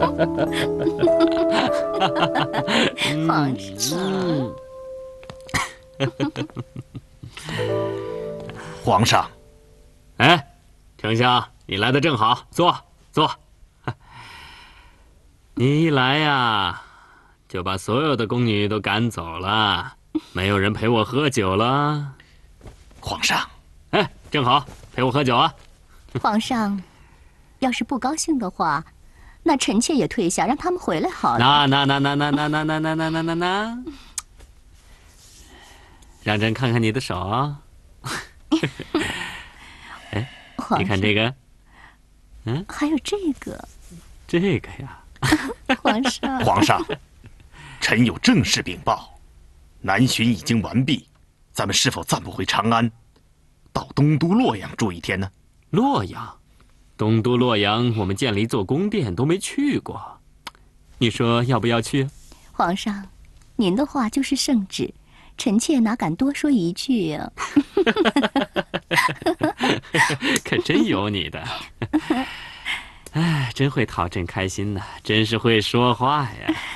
皇上， 皇上， 哎，丞相，你来的正好，坐坐。你一来呀，就把所有的宫女都赶走了，没有人陪我喝酒了。 皇上， 哎，正好陪我喝酒啊。 皇上，要是不高兴的话，那臣妾也退下，让他们回来好了。 那，让朕看看你的手。哎，你看这个，嗯， 还有这个， 这个呀。 皇上， 皇上，臣有正事禀报，南巡已经完毕，咱们是否暂不回长安，到东都洛阳住一天呢？ 洛阳，东都洛阳，我们建了一座宫殿，都没去过。你说要不要去？ 皇上，您的话就是圣旨，臣妾哪敢多说一句呀？ 可真有你的！哎，真会讨朕开心呐，真是会说话呀！